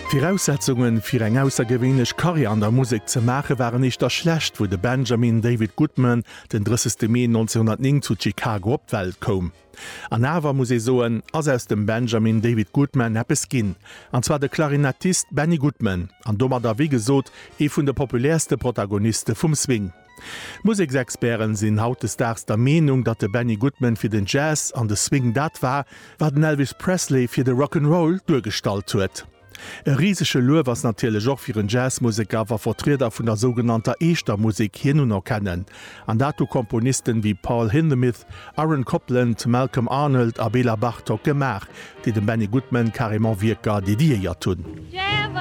Voraussetzungen fir eng aussergewwenlech Karriere an der Musik ze machen waren nicht der schlecht, wo de Benjamin David Goodman den 30. Mai 1909 zu Chicago op Welt kom. An awer muss soen ass aus dem Benjamin David Goodman heppes ginn, anzwa de Klarinettist Benny Goodman, an dommer der wie gesot vun de populärste Protagoniste vum Swing. Musikexperen sinn hautesdags der Meinung, dat de Benny Goodman fir den Jazz an de Swing dat war, wat den Elvis Presley fir de Rock'n'Roll durchgestalt huet. E riesesche Lue was natile Joch fir een Jazzmusiker war Vertreter vun der sogenannter Eestermusik hin und erkennen, an dato Komponisten wie Paul Hindemith, Aaron Copland, Malcolm Arnold a Bela Bartok gemach, die dem Benny Goodman carrément Wirker dédiiert hunn.